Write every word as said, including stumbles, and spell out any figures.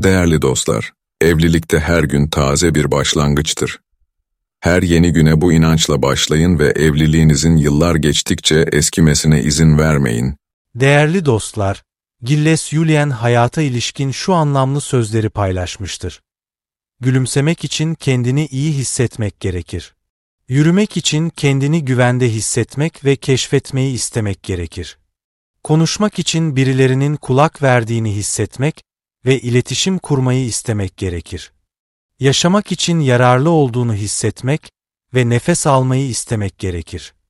Değerli dostlar, evlilikte her gün taze bir başlangıçtır. Her yeni güne bu inançla başlayın ve evliliğinizin yıllar geçtikçe eskimesine izin vermeyin. Değerli dostlar, Gilles Julien hayata ilişkin şu anlamlı sözleri paylaşmıştır. Gülümsemek için kendini iyi hissetmek gerekir. Yürümek için kendini güvende hissetmek ve keşfetmeyi istemek gerekir. Konuşmak için birilerinin kulak verdiğini hissetmek ve iletişim kurmayı istemek gerekir. Yaşamak için yararlı olduğunu hissetmek ve nefes almayı istemek gerekir.